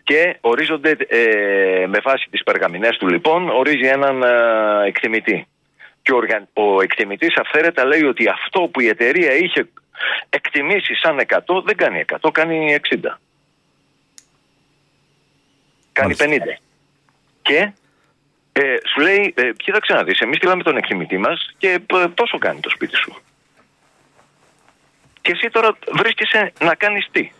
Και ορίζονται με βάση τις περγαμηνές του, λοιπόν, ορίζει έναν εκτιμητή. Και ο εκτιμητής αυθαίρετα λέει ότι αυτό που η εταιρεία είχε εκτιμήσει σαν 100 δεν κάνει 100, κάνει 60. Κάνει 50. Και σου λέει, κοίταξε να δεις, εμείς στείλαμε τον εκτιμητή μας και πόσο κάνει το σπίτι σου. Και εσύ τώρα βρίσκεσαι να κάνεις τι.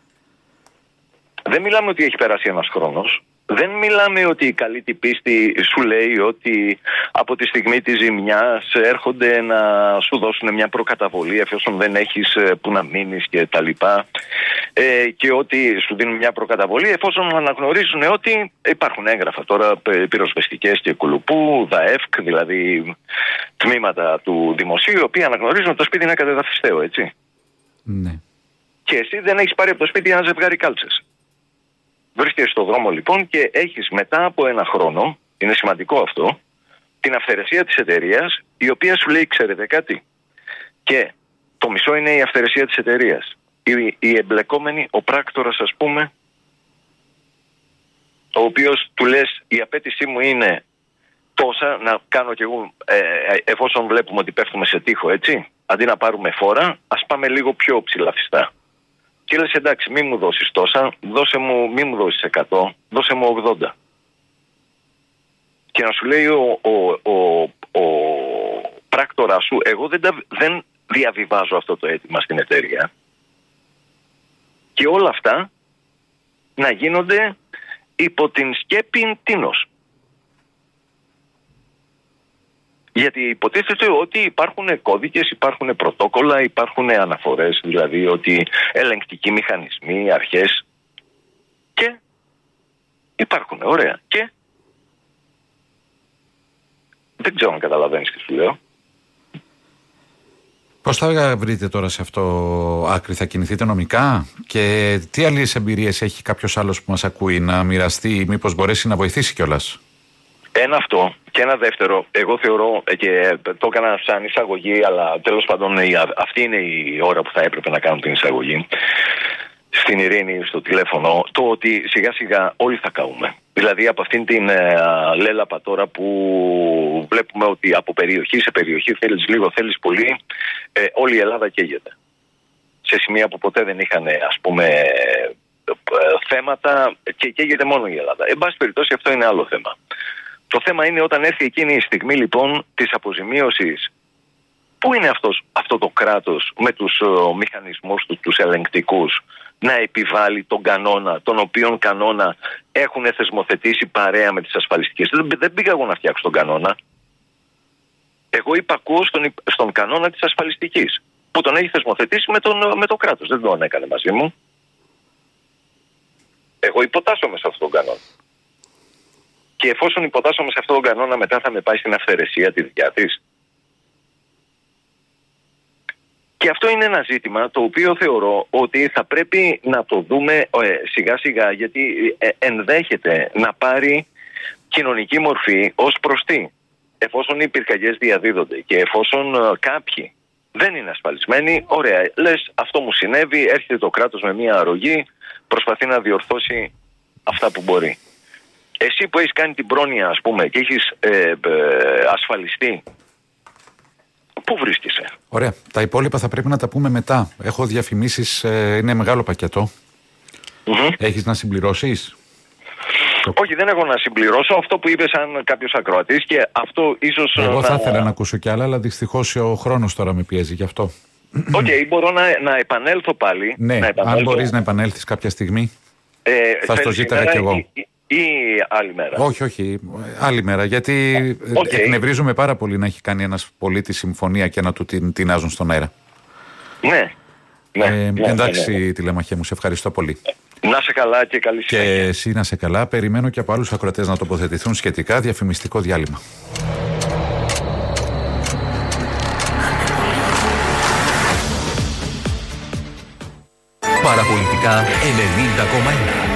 Δεν μιλάμε ότι έχει περάσει ένας χρόνος. Δεν μιλάμε ότι η καλή την πίστη σου λέει ότι από τη στιγμή της ζημιάς έρχονται να σου δώσουν μια προκαταβολή εφόσον δεν έχεις που να μείνεις και τα λοιπά, και ότι σου δίνουν μια προκαταβολή εφόσον αναγνωρίζουν ότι υπάρχουν έγγραφα τώρα πυροσβεστικές και κουλουπού, ΔΑΕΦΚ, δηλαδή τμήματα του δημοσίου, οι οποίοι αναγνωρίζουν ότι το σπίτι είναι κατεδαφιστέο, έτσι. Ναι. Και εσύ δεν έχεις πάρει από το σπίτι ένα ζευγάρι κάλτσες. Βρίσκεσαι στον δρόμο, λοιπόν, και έχεις μετά από ένα χρόνο, είναι σημαντικό αυτό, την αυθαιρεσία της εταιρείας, η οποία σου λέει, ξέρετε κάτι, και το μισό είναι η αυθαιρεσία της εταιρείας. Η εμπλεκόμενη, ο πράκτορας, ας πούμε, ο οποίος του λες, η απέτησή μου είναι τόσα, να κάνω κι εγώ, εφόσον βλέπουμε ότι πέφτουμε σε τοίχο, έτσι, αντί να πάρουμε φόρα, ας πάμε λίγο πιο ψηλαφιστά. Και λες, εντάξει, μη μου δώσεις τόσα, μη μου δώσεις 100, δώσε μου 80. Και να σου λέει ο πράκτορας σου, εγώ δεν διαβιβάζω αυτό το αίτημα στην εταιρεία. Και όλα αυτά να γίνονται υπό την σκέπη τίνος. Γιατί υποτίθεται ότι υπάρχουν κώδικες, υπάρχουν πρωτόκολλα, υπάρχουν αναφορές, δηλαδή ότι ελεγκτικοί μηχανισμοί, αρχές, και υπάρχουν, ωραία. Και δεν ξέρω αν καταλαβαίνεις τι σου λέω. Πώς θα βρείτε τώρα σε αυτό άκρη, θα κινηθείτε νομικά, και τι άλλες εμπειρίες έχει κάποιος άλλος που μας ακούει να μοιραστεί, μήπως μπορέσει να βοηθήσει κιόλας? Ένα αυτό. Και ένα δεύτερο, εγώ θεωρώ, και το έκανα σαν εισαγωγή, αλλά τέλος πάντων αυτή είναι η ώρα που θα έπρεπε να κάνουν την εισαγωγή στην Ειρήνη, στο τηλέφωνο, το ότι σιγά σιγά όλοι θα καούμε. Δηλαδή από αυτήν την λέλαπα τώρα που βλέπουμε ότι από περιοχή σε περιοχή, θέλεις λίγο, θέλεις πολύ, όλη η Ελλάδα καίγεται. Σε σημεία που ποτέ δεν είχαν, ας πούμε, θέματα, και καίγεται μόνο η Ελλάδα. Εν πάση περιπτώσει, αυτό είναι άλλο θέμα. Το θέμα είναι όταν έρθει εκείνη η στιγμή, λοιπόν, της αποζημίωσης. Πού είναι αυτό το κράτος με τους μηχανισμούς τους ελεγκτικούς να επιβάλλει τον κανόνα, τον οποίον κανόνα έχουν θεσμοθετήσει παρέα με τις ασφαλιστικές? Δεν πήγα εγώ να φτιάξω τον κανόνα. Εγώ υπακούω στον κανόνα της ασφαλιστικής, που τον έχει θεσμοθετήσει με το κράτος. Δεν τον έκανε μαζί μου. Εγώ υποτάσσομαι σε αυτόν τον κανόνα. Και εφόσον υποτάσσομαι σε αυτόν τον κανόνα, μετά θα με πάει στην αυθαιρεσία τη δικιά της. Και αυτό είναι ένα ζήτημα το οποίο θεωρώ ότι θα πρέπει να το δούμε σιγά σιγά, γιατί ενδέχεται να πάρει κοινωνική μορφή ως προς τι. Εφόσον οι πυρκαγιές διαδίδονται και εφόσον κάποιοι δεν είναι ασφαλισμένοι, ωραία, λες, αυτό μου συνέβη, έρχεται το κράτος με μια αρρωγή, προσπαθεί να διορθώσει αυτά που μπορεί. Εσύ που έχεις κάνει την πρόνοια, ας πούμε, και έχεις ασφαλιστεί, πού βρίσκεσαι? Ωραία. Τα υπόλοιπα θα πρέπει να τα πούμε μετά. Έχω διαφημίσεις, είναι μεγάλο πακέτο. Έχεις να συμπληρώσεις? Όχι, δεν έχω να συμπληρώσω αυτό που είπε σαν κάποιος ακροατής, και αυτό ίσως. Εγώ θα ήθελα να ακούσω κι άλλα, αλλά δυστυχώς ο χρόνος τώρα με πιέζει γι' αυτό. Οκ, μπορώ να επανέλθω πάλι. Ναι, αν μπορείς να επανέλθεις κάποια στιγμή, θα στο ζήταγα κι εγώ. Ή άλλη μέρα? Όχι, άλλη μέρα. Γιατί εκνευρίζουμε πάρα πολύ να έχει κάνει ένας πολίτης συμφωνία και να του την τεινάζουν στον αέρα. Ναι. Εντάξει, τηλεμαχέ μου, σε ευχαριστώ πολύ. Να σε καλά και καλή συνέχεια. Και εσύ να σε καλά. Περιμένω και από άλλους ακροατές να τοποθετηθούν σχετικά. Διαφημιστικό διάλειμμα. Παραπολιτικά 90,1.